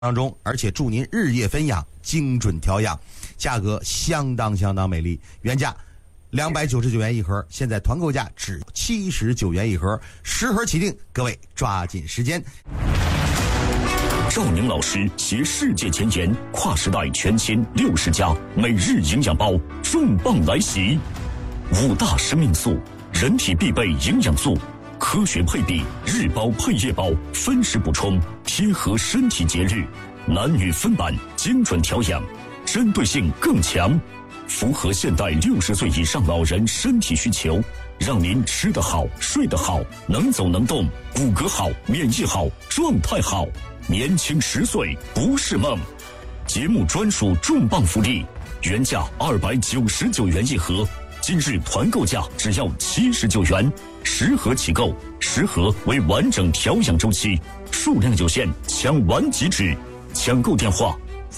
当中，而且助您日夜分养，精准调养，价格相当美丽。原价299元一盒，现在团购价只79元一盒，10盒起订，各位抓紧时间。 赵宁老师携世界前沿，跨时代全新60加每日营养包重磅来袭，5大生命素，人体必备营养素，科学配比，日包配夜包，分时补充，贴合身体节日，男女分版，精准调养，针对性更强，符合现代60岁以上老人身体需求，让您吃得好，睡得好，能走能动，骨骼好，免疫好，状态好，年轻10岁不是梦。节目专属重磅福利，原价299元一盒，今日团购价只要79元，10盒起购，10盒为完整调养周期，数量有限，抢完即止。抢购电话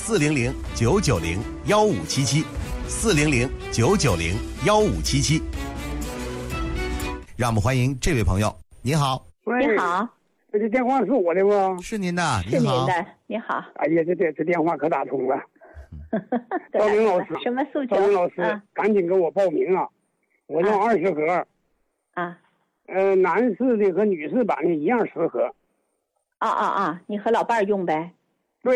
400-990-1577，400-990-1577。让我们欢迎这位朋友。你好。 你好， 这电话是我的不？ 是您的。 是您的。你好。 哎呀，这电话可打通了。赵宁老师， 什么诉求？ 赵宁老师，赶紧给我报名啊！我要20盒。 啊。 男士的和女士版的一样10盒。 你和老伴儿用呗？ 对。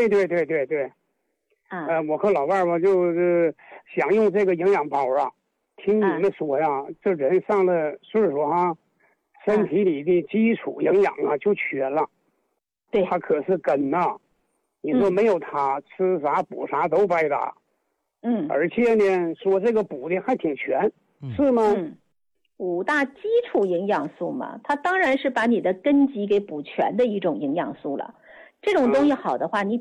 我和老伴儿吧，就是想用这个营养包啊。听你们说呀，这人上了岁数哈，身体里的基础营养啊就缺了。 对。 他可是根呐。你说没有它，吃啥补啥都白搭。而且呢，说这个补的还挺全，是吗 ？5大基础营养素嘛，它当然是把你的根基给补全的一种营养素了。这种东西好的话，你